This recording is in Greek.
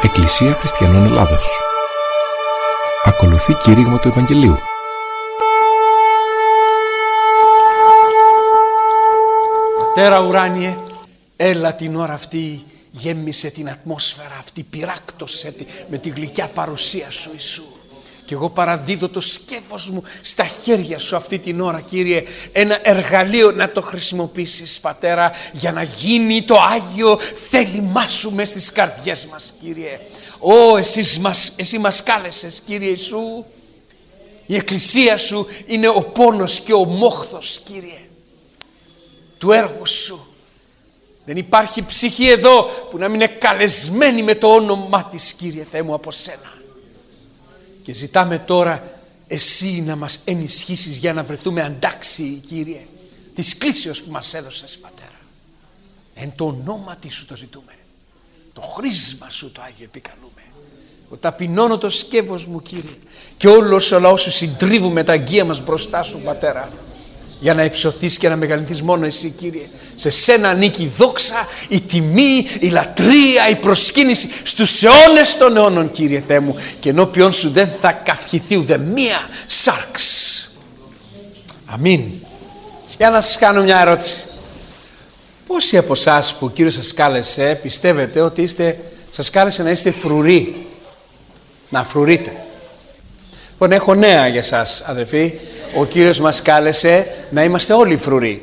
Εκκλησία Χριστιανών Ελλάδος. Ακολουθεί κήρυγμα του Ευαγγελίου. Πατέρα ουράνιε, έλα την ώρα αυτή, γέμισε την ατμόσφαιρα αυτή, πυράκτωσε με τη γλυκιά παρουσία σου Ιησού. Και εγώ παραδίδω το σκεύος μου στα χέρια σου αυτή την ώρα, Κύριε, ένα εργαλείο να το χρησιμοποιήσεις, Πατέρα, για να γίνει το Άγιο θέλημά σου μες στις καρδιές μας, Κύριε. Εσύ μας κάλεσες, Κύριε Ιησού. Η Εκκλησία σου είναι ο πόνος και ο μόχθος, Κύριε, του έργου σου. Δεν υπάρχει ψυχή εδώ που να μην είναι καλεσμένη με το όνομά της, Κύριε Θεέ μου, από σένα. Και ζητάμε τώρα εσύ να μας ενισχύσεις για να βρεθούμε αντάξιοι, Κύριε, της κλήσεως που μας έδωσες, Πατέρα. Εν το ονόματι σου το ζητούμε. Το χρήσμα σου το Άγιο επικαλούμε. Εγώ ταπεινώνω το σκεύος μου, Κύριε, και όλος ο λαός σου συντρίβουμε τα αγγεία μας μπροστά σου, Πατέρα, για να υψωθείς και να μεγαλυνθείς μόνο εσύ, Κύριε. Σε σένα ανήκει η δόξα, η τιμή, η λατρεία, η προσκύνηση στους αιώνες των αιώνων, Κύριε Θεέ μου, και ενώπιον σου δεν θα καυχηθεί ούτε μία σάρξ. Αμήν. Για να σας κάνω μια ερώτηση. Πόσοι από εσάς που ο Κύριος σας κάλεσε πιστεύετε ότι σας κάλεσε να είστε φρουροί, να φρουρείτε? Λοιπόν, έχω νέα για σας, αδερφοί. Ο Κύριος μας κάλεσε να είμαστε όλοι φρουροί.